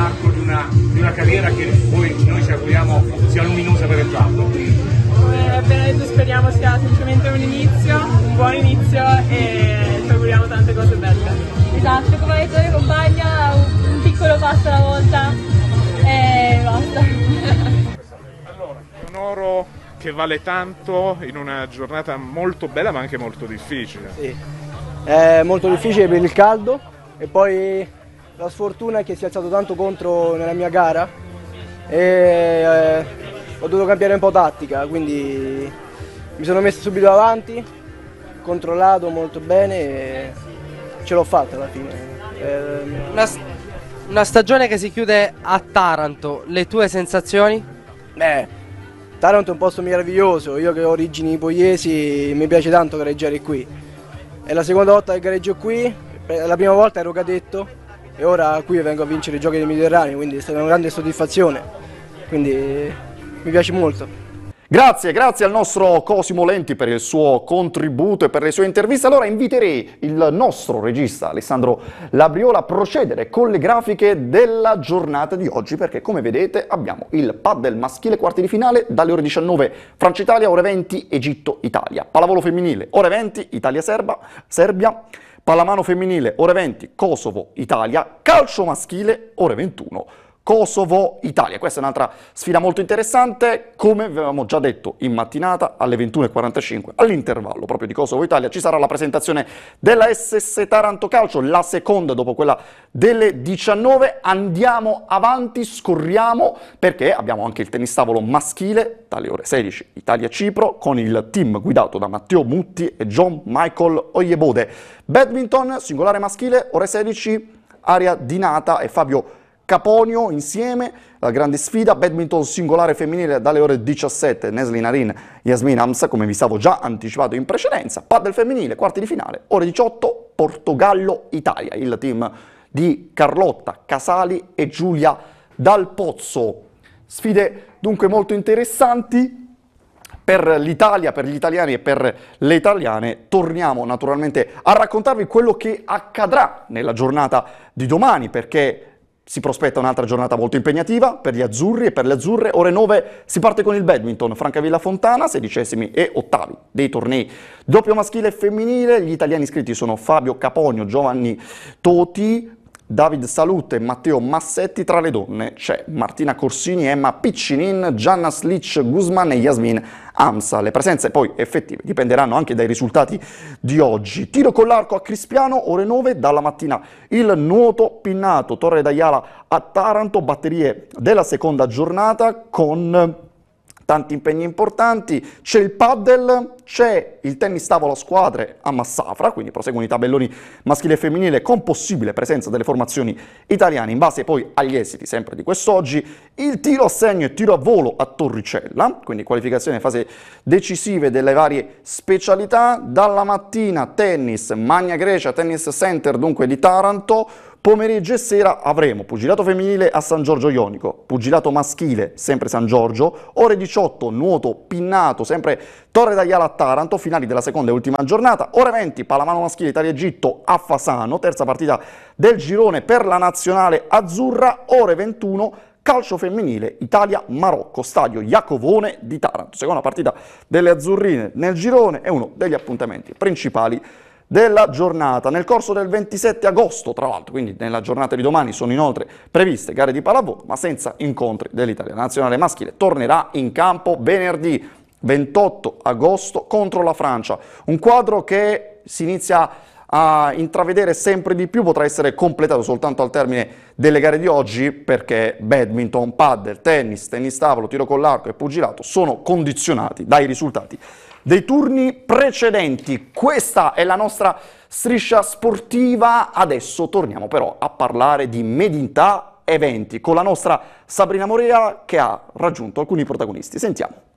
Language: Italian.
nell'arco di una carriera che poi noi ci auguriamo sia luminosa per entrambi. Come appena detto, speriamo sia semplicemente un buon inizio e ci auguriamo tante cose belle. Esatto, come ha detto la mia compagna, un piccolo passo alla volta e basta. Allora, è un oro che vale tanto in una giornata molto bella ma anche molto difficile. Sì, è molto difficile per il caldo e poi la sfortuna è che si è alzato tanto contro nella mia gara e ho dovuto cambiare un po' tattica, quindi mi sono messo subito avanti, controllato molto bene e ce l'ho fatta alla fine. Una stagione che si chiude a Taranto, le tue sensazioni? Taranto è un posto meraviglioso, io che ho origini pugliesi mi piace tanto gareggiare qui. È la seconda volta che gareggio qui, la prima volta ero cadetto e ora qui vengo a vincere i Giochi del Mediterraneo, quindi è stata una grande soddisfazione, quindi mi piace molto. Grazie al nostro Cosimo Lenti per il suo contributo e per le sue interviste. Allora inviterei il nostro regista Alessandro Labriola a procedere con le grafiche della giornata di oggi, perché come vedete abbiamo il paddle maschile quarti di finale dalle ore 19 Francia-Italia, ore 20 Egitto-Italia, pallavolo femminile ore 20 Italia-Serbia, pallamano femminile ore 20 Kosovo-Italia, calcio maschile ore 21 Kosovo-Italia. Questa è un'altra sfida molto interessante, come avevamo già detto in mattinata alle 21:45, all'intervallo proprio di Kosovo-Italia, ci sarà la presentazione della SS Taranto Calcio, la seconda dopo quella delle 19. Andiamo avanti, scorriamo, perché abbiamo anche il tennis tavolo maschile dalle ore 16 Italia-Cipro con il team guidato da Matteo Mutti e John Michael Oyebode. Badminton singolare maschile ore 16 Aria Dinata e Fabio Caponio insieme, la grande sfida. Badminton singolare femminile dalle ore 17 Nesli Narin, Yasmin Hamza, come vi stavo già anticipato in precedenza. Paddle femminile quarti di finale ore 18 Portogallo-Italia, il team di Carlotta Casali e Giulia Dal Pozzo. Sfide dunque molto interessanti per l'Italia, per gli italiani e per le italiane. Torniamo naturalmente a raccontarvi quello che accadrà nella giornata di domani, perché si prospetta un'altra giornata molto impegnativa per gli azzurri e per le azzurre. Ore 9 si parte con il badminton, Francavilla Fontana, 16esimi e ottavi dei tornei doppio maschile e femminile. Gli italiani iscritti sono Fabio Caponio, Giovanni Toti, David Salute e Matteo Massetti. Tra le donne c'è Martina Corsini, Emma Piccinin, Gianna Slic Guzman e Yasmin Hamza. Le presenze poi effettive dipenderanno anche dai risultati di oggi. Tiro con l'arco a Crispiano, ore 9, dalla mattina il nuoto pinnato, Torre d'Aiala a Taranto, batterie della seconda giornata con tanti impegni importanti. C'è il paddle, c'è il tennis tavolo a squadre a Massafra, quindi proseguono i tabelloni maschile e femminile con possibile presenza delle formazioni italiane in base poi agli esiti sempre di quest'oggi. Il tiro a segno e tiro a volo a Torricella, quindi qualificazione fase decisive delle varie specialità. Dalla mattina tennis, Magna Grecia Tennis Center dunque di Taranto. Pomeriggio e sera avremo pugilato femminile a San Giorgio Ionico, pugilato maschile sempre San Giorgio, ore 18 nuoto pinnato sempre Torre d'Aiala a Taranto, finali della seconda e ultima giornata, ore 20 pallamano maschile Italia-Egitto a Fasano, terza partita del girone per la nazionale azzurra, ore 21 calcio femminile Italia-Marocco, stadio Iacovone di Taranto, seconda partita delle azzurrine nel girone è uno degli appuntamenti principali della giornata. Nel corso del 27 agosto, tra l'altro, quindi nella giornata di domani, sono inoltre previste gare di pallavolo, ma senza incontri dell'Italia. La nazionale maschile tornerà in campo venerdì 28 agosto contro la Francia. Un quadro che si inizia a intravedere sempre di più, potrà essere completato soltanto al termine delle gare di oggi, perché badminton, paddle, tennis, tennis tavolo, tiro con l'arco e pugilato sono condizionati dai risultati dei turni precedenti. Questa è la nostra striscia sportiva. Adesso torniamo però a parlare di Medinta Eventi con la nostra Sabrina Morea che ha raggiunto alcuni protagonisti. Sentiamo.